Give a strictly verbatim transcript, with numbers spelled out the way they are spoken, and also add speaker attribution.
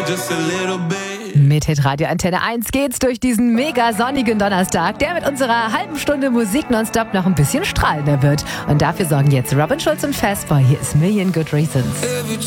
Speaker 1: just a little bit.
Speaker 2: Mit Hitradio Antenne eins geht's durch diesen mega sonnigen Donnerstag, der mit unserer halben Stunde Musik nonstop noch ein bisschen strahlender wird. Und dafür sorgen jetzt Robin Schulz und Fastboy. Hier ist Million Good Reasons.